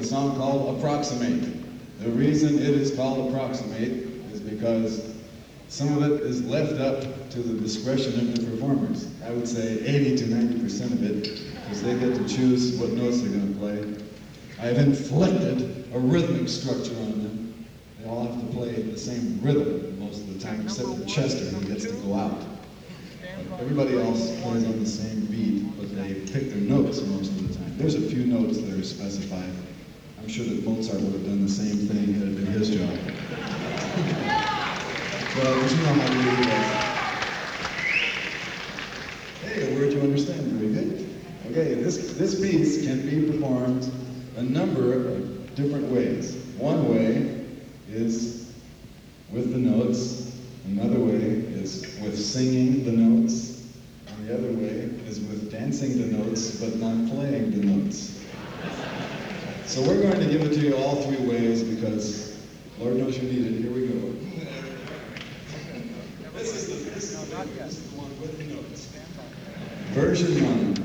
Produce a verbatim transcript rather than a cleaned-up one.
song called Approximate. The reason it is called Approximate is because some of it is left up to the discretion of the performers. I would say eighty to ninety percent of it, because they get to choose what notes they're going to play. I've inflicted a rhythmic structure on them. They all have to play the same rhythm most of the time, except for Chester, who gets to go out. But everybody else plays on the same beat, but they pick their notes most of the time. There's a few notes that are specified. I'm sure that Mozart would have done the same thing had it been his job. Well, but you know how to do that. Hey, a word you understand, very good. Okay, this, this piece can be performed a number of different ways. One way is with the notes. Another way is with singing the notes. And the other way is with dancing the notes, but not playing the notes. So we're going to give it to you all three ways because Lord knows you need it. Here we go. This is the, this is the, this is the one with the notes. Version one.